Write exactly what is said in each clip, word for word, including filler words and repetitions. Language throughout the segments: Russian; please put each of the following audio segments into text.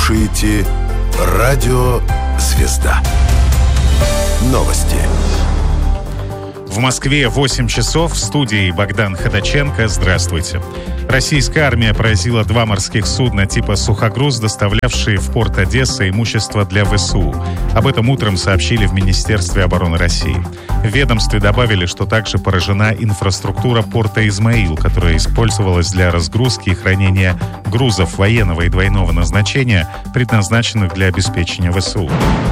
слушаете Радио «Звезда». Новости. В Москве восемь часов. В студии Богдан Ходаченко. Здравствуйте. Российская армия поразила два морских судна типа «Сухогруз», доставлявшие в порт Одессы имущество для ВСУ. Об этом утром сообщили в Министерстве обороны России. В ведомстве добавили, что также поражена инфраструктура порта Измаил, которая использовалась для разгрузки и хранения грузов военного и двойного назначения, предназначенных для обеспечения ВСУ.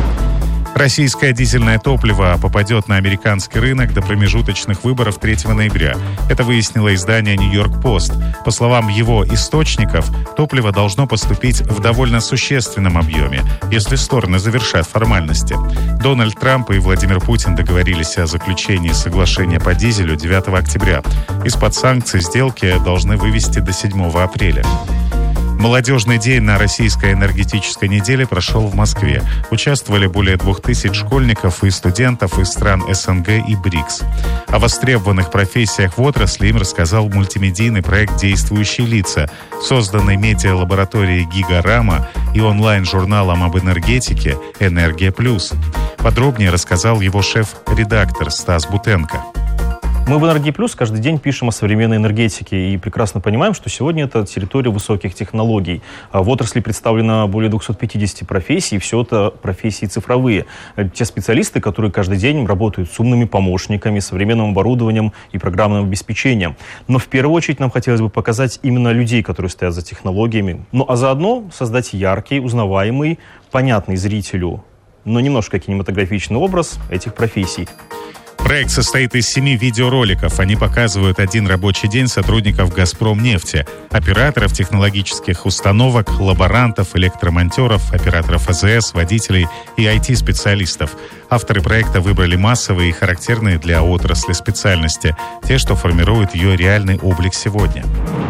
Российское дизельное топливо попадет на американский рынок до промежуточных выборов третьего ноября. Это выяснило издание «Нью-Йорк Пост». По словам его источников, топливо должно поступить в довольно существенном объеме, если стороны завершат формальности. Дональд Трамп и Владимир Путин договорились о заключении соглашения по дизелю девятого октября. Из-под санкций сделки должны вывести до седьмого апреля. Молодежный день на Российской энергетической неделе прошел в Москве. Участвовали более двух тысяч школьников и студентов из стран СНГ и БРИКС. О востребованных профессиях в отрасли им рассказал мультимедийный проект «Действующие лица», созданный медиалабораторией «Гигарама» и онлайн-журналом об энергетике «Энергия плюс». Подробнее рассказал его шеф-редактор Стас Бутенко. Мы в «Энергии плюс» каждый день пишем о современной энергетике и прекрасно понимаем, что сегодня это территория высоких технологий. В отрасли представлено более двухсот пятидесяти профессий, и все это профессии цифровые. Те специалисты, которые каждый день работают с умными помощниками, современным оборудованием и программным обеспечением. Но в первую очередь нам хотелось бы показать именно людей, которые стоят за технологиями. Ну а заодно создать яркий, узнаваемый, понятный зрителю, но немножко кинематографичный образ этих профессий. Проект состоит из семи видеороликов. Они показывают один рабочий день сотрудников «Газпромнефти», операторов технологических установок, лаборантов, электромонтеров, операторов АЗС, водителей и ай ти-специалистов. Авторы проекта выбрали массовые и характерные для отрасли специальности, те, что формируют ее реальный облик сегодня.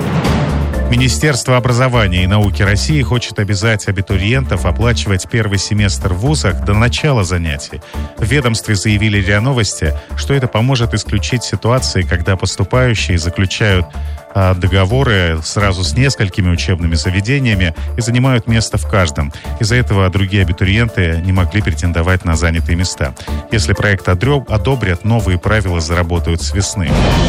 Министерство образования и науки России хочет обязать абитуриентов оплачивать первый семестр в вузах до начала занятий. В ведомстве заявили РИА Новости, что это поможет исключить ситуации, когда поступающие заключают а, договоры сразу с несколькими учебными заведениями и занимают место в каждом. Из-за этого другие абитуриенты не могли претендовать на занятые места. Если проект одобрят, новые правила заработают с весны.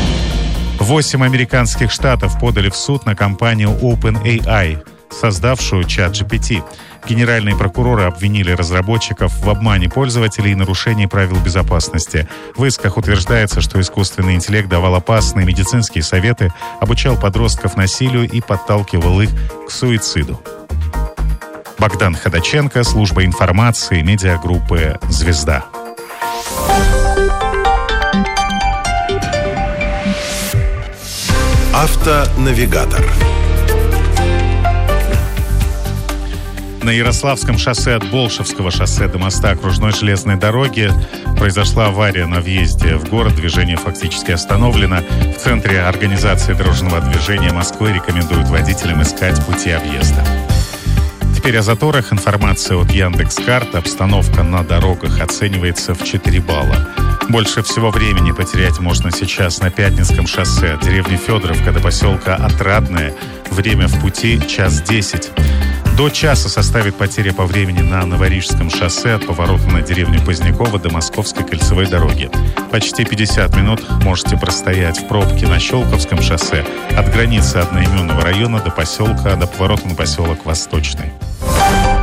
Восемь американских штатов подали в суд на компанию OpenAI, создавшую чат джи пи ти. Генеральные прокуроры обвинили разработчиков в обмане пользователей и нарушении правил безопасности. В исках утверждается, что искусственный интеллект давал опасные медицинские советы, обучал подростков насилию и подталкивал их к суициду. Богдан Ходаченко, служба информации, медиагруппы «Звезда». Автонавигатор. На Ярославском шоссе от Болшевского шоссе до моста окружной железной дороги произошла авария на въезде в город. Движение фактически остановлено. В Центре организации дорожного движения Москвы рекомендуют водителям искать пути объезда. Теперь о заторах. Информация от Яндекс.Карт. Обстановка на дорогах оценивается в четыре балла. Больше всего времени потерять можно сейчас на Пятницком шоссе от деревни Федоровка до поселка Отрадное. Время в пути час десять. До часа составит потеря по времени на Новорижском шоссе от поворота на деревню Позднякова до Московской кольцевой дороги. Почти пятьдесят минут можете простоять в пробке на Щелковском шоссе от границы одноименного района до поселка, до поворота на поселок Восточный.